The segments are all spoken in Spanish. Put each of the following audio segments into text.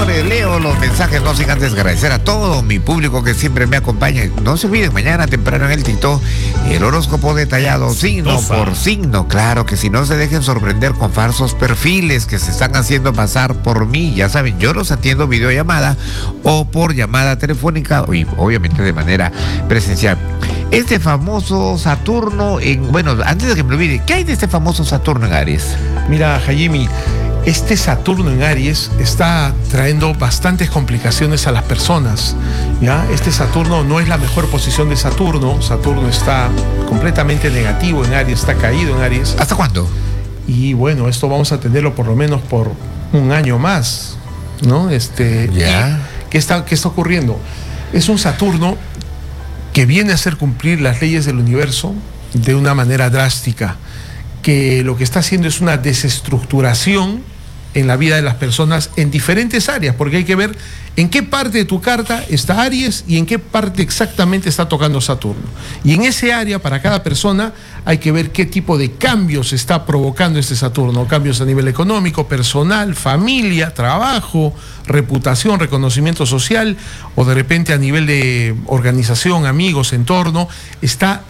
señores, leo los mensajes, no sin antes agradecer a todo mi público que siempre me acompaña. No se olviden, mañana temprano en el TikTok, el horóscopo detallado, signo por signo. Claro que si no se dejen sorprender con falsos perfiles que se están haciendo pasar por mí. Ya saben, yo los atiendo videollamada o por llamada telefónica y obviamente de manera presencial. Este famoso Saturno bueno, antes de que me olvide, ¿qué hay de este famoso Saturno en Aries? Mira, Jaime, este Saturno en Aries está trayendo bastantes complicaciones a las personas, ¿ya? Este Saturno no es la mejor posición de Saturno. Saturno está completamente negativo en Aries, está caído en Aries. ¿Hasta cuándo? Y bueno, esto vamos a tenerlo por lo menos por un año más, ¿no? ¿Ya? ¿Qué está ocurriendo? Es un Saturno que viene a hacer cumplir las leyes del universo de una manera drástica, que lo que está haciendo es una desestructuración en la vida de las personas en diferentes áreas, porque hay que ver en qué parte de tu carta está Aries y en qué parte exactamente está tocando Saturno. Y en ese área, para cada persona, hay que ver qué tipo de cambios está provocando este Saturno. Cambios a nivel económico, personal, familia, trabajo, reputación, reconocimiento social, o de repente a nivel de organización, amigos, entorno. Está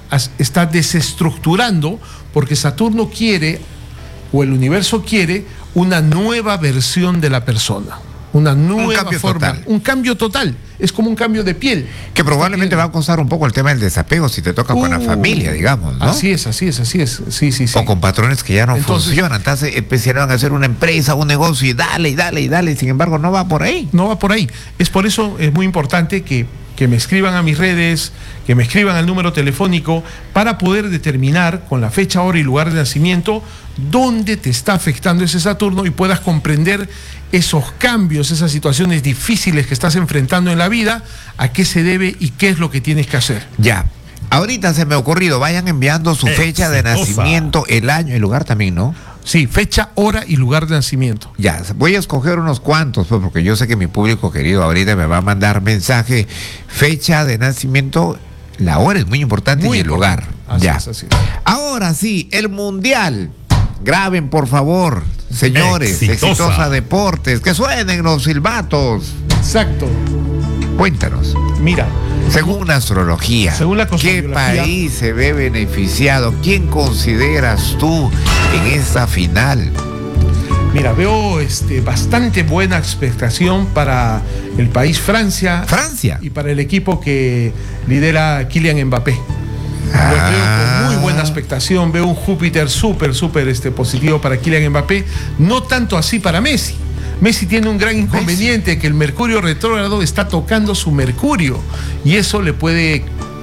desestructurando porque Saturno quiere, o el universo quiere, una nueva versión de la persona, una nueva forma, un cambio total. Es como un cambio de piel. Que probablemente va a costar un poco el tema del desapego si te toca con la familia, digamos, ¿no? Así es. Sí. O con patrones que ya no funcionan. Entonces empezaron a hacer una empresa, un negocio y dale. Sin embargo, no va por ahí. No va por ahí. Es por eso es muy importante que me escriban a mis redes, que me escriban al número telefónico para poder determinar con la fecha, hora y lugar de nacimiento dónde te está afectando ese Saturno y puedas comprender esos cambios, esas situaciones difíciles que estás enfrentando en la vida, a qué se debe y qué es lo que tienes que hacer. Ya. Ahorita se me ha ocurrido, vayan enviando su fecha de nacimiento, el año, el lugar también, ¿no? Sí, fecha, hora y lugar de nacimiento. Ya, voy a escoger unos cuantos, pues, porque yo sé que mi público querido ahorita me va a mandar mensaje. Fecha de nacimiento, la hora es muy importante y el lugar. Así ya. Es. Ahora sí, el mundial. Graben, por favor, señores. Exitosa Deportes. Que suenen los silbatos. Exacto. Cuéntanos. Mira. Según la astrología, ¿qué país se ve beneficiado? ¿Quién consideras tú en esta final? Mira, veo bastante buena expectación para el país Francia. Y para el equipo que lidera Kylian Mbappé. Lo veo con muy buena expectación. Veo un Júpiter súper positivo para Kylian Mbappé. No tanto así para Messi. Messi tiene un gran inconveniente, que el Mercurio retrógrado está tocando su Mercurio y eso le puede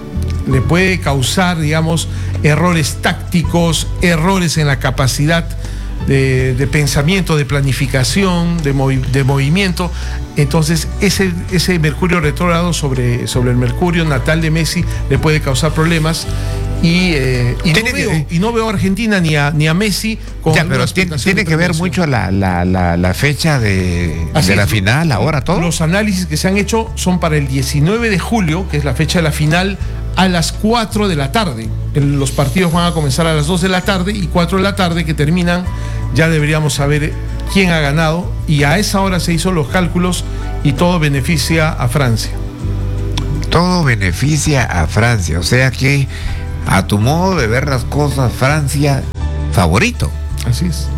causar, digamos, errores tácticos, errores en la capacidad de pensamiento, de planificación, de movimiento. Entonces ese Mercurio retrógrado sobre el Mercurio natal de Messi le puede causar problemas. Y no veo a Argentina ni a Messi con. Ya, pero tiene que ver mucho la fecha de la final, ahora todo. Los análisis que se han hecho son para el 19 de julio, que es la fecha de la final, a las 4 de la tarde. Los partidos van a comenzar a las 2 de la tarde y 4 de la tarde que terminan, ya deberíamos saber quién ha ganado. Y a esa hora se hizo los cálculos y todo beneficia a Francia. Todo beneficia a Francia, o sea que a tu modo de ver las cosas, Francia, favorito. Así es.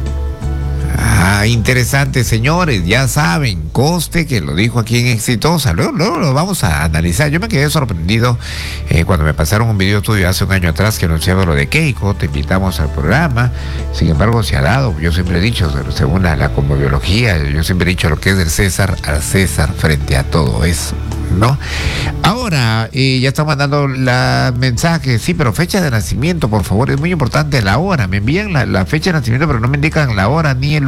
Interesante, señores, ya saben, Coste, que lo dijo aquí en Exitosa, luego lo vamos a analizar. Yo me quedé sorprendido cuando me pasaron un video tuyo hace un año atrás que anunciaba lo de Keiko, te invitamos al programa, sin embargo se ha dado, yo siempre he dicho, según la cosmobiología, yo siempre he dicho lo que es del César al César frente a todo eso, ¿no? Ahora, ya están mandando la mensaje, sí, pero fecha de nacimiento, por favor, es muy importante la hora, me envían la fecha de nacimiento, pero no me indican la hora ni el